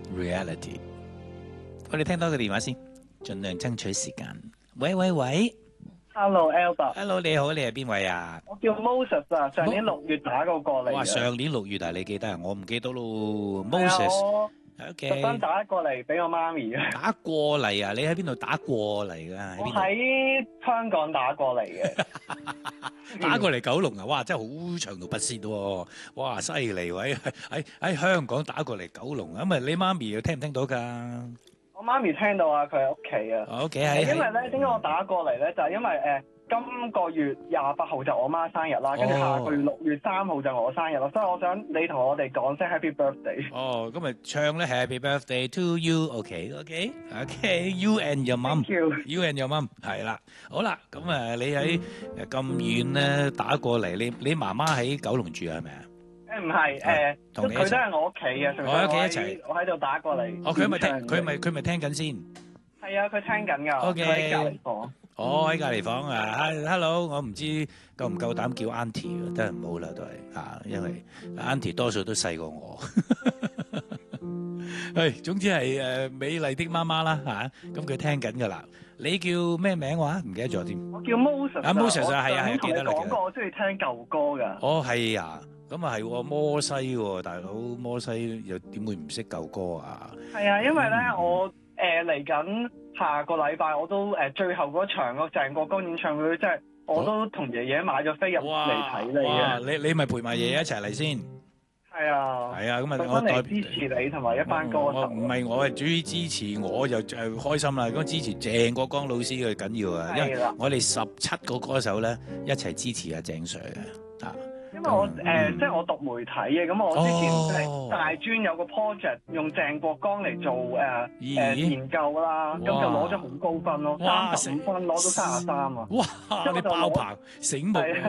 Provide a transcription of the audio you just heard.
reality。我哋聽多個電話先，盡量爭取時間。喂喂喂 Hello Albert， ，Hello 你好，你係邊位啊？ 我叫 Moses 啊，上年6月打過嚟哇， 嘅。 上年6月啊，你記得啊？我唔記得咯。 係啊， Moses， 我特登 OK， 打過嚟俾我媽咪嘅。 打過嚟啊？你喺邊度打過嚟㗎？喺我邊度？ 喺香港打過嚟嘅。 打過嚟九龍啊！哇，真係好長途跋涉喎！哇，犀利喎！喺香港打過嚟九龍，咁啊，你媽咪又聽唔聽到㗎？ 我媽咪聽到啊，佢喺屋企啊。 OK， 因為咧，點解我打過嚟咧？就係因為今個月28號就我媽生日啦，跟住下個月6月3號就我生日啦，所以我想你同我哋講聲 Happy Birthday。 哦，咁咪唱咧 Happy Birthday to you，OK，you and your Thank mum，you and your mum，係啦，好啦，咁啊，你喺咁遠咧打過嚟，你媽媽喺九龍住係咪啊？ 唔係同你一齊佢都係我屋企嘅， 我喺屋企一齊我喺度打過嚟。 哦，佢咪聽緊先？ 係啊，佢聽緊㗎。 OK， 佢喺隔離房。 喺隔離房啊，hello，我唔知夠唔夠膽叫 auntie，真係唔好啦，都係因為 auntie 多數都細過我。係，總之係美麗的媽媽啦咁佢聽緊㗎啦。你叫咩名話？唔記得咗添。 我叫 Moses。 Moses 啊，係啊，記得啦。 我講過我中意聽舊歌㗎。 哦，係啊，咁啊係喎，摩西喎，大佬，摩西又點會唔識舊歌啊？ 係啊，因為咧我嚟緊下個禮拜我都最後嗰場個鄭國江演唱會，即係我都同爺爺買咗飛入嚟睇你啊！ 你咪陪埋爺爺一齊嚟先。 係啊， 係啊，咁啊我嚟支持你同埋一班歌手。 唔係我係主要支持，我就開心啦。咁支持鄭國江老師嘅緊要啊，因為我哋17個歌手咧一齊支持阿鄭 Sir 嘅因為我即係我讀媒體嘅，咁我之前即係大專有個 project 用鄭國江嚟做研究啦，咁就攞咗好高分咯，35分攞到33啊！ 哇，你爆棚醒目喎！